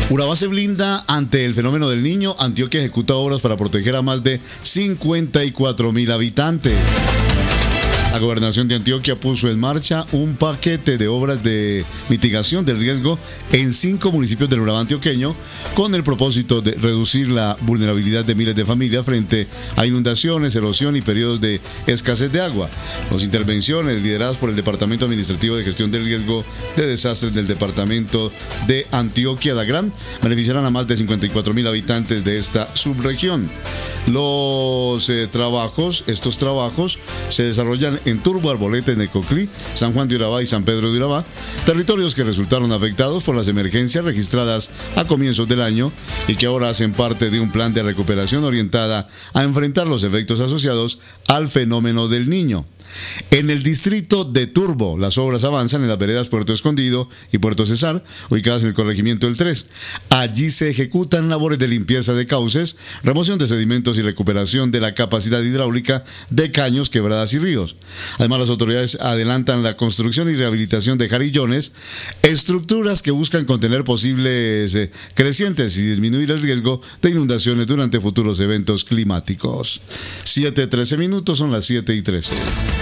Urabá se blinda ante el fenómeno del Niño. Antioquia ejecuta obras para proteger a más de 54.000 habitantes. La gobernación de Antioquia puso en marcha un paquete de obras de mitigación del riesgo en 5 municipios del Urabá antioqueño con el propósito de reducir la vulnerabilidad de miles de familias frente a inundaciones, erosión y periodos de escasez de agua. Las intervenciones lideradas por el Departamento Administrativo de Gestión del Riesgo de Desastres del Departamento de Antioquia, DAGRAN, beneficiarán a más de 54.000 habitantes de esta subregión. Estos trabajos se desarrollan en Turbo, Arboleta, Necoclí, San Juan de Urabá y San Pedro de Urabá, territorios que resultaron afectados por las emergencias registradas a comienzos del año y que ahora hacen parte de un plan de recuperación orientada a enfrentar los efectos asociados al fenómeno del Niño. En el distrito de Turbo, las obras avanzan en las veredas Puerto Escondido y Puerto Cesar, ubicadas en el corregimiento del 3. Allí se ejecutan labores de limpieza de cauces, remoción de sedimentos y recuperación de la capacidad hidráulica de caños, quebradas y ríos. Además, las autoridades adelantan la construcción y rehabilitación de jarillones, estructuras que buscan contener posibles crecientes y disminuir el riesgo de inundaciones durante futuros eventos climáticos. 7:13 minutos, son las 7:13.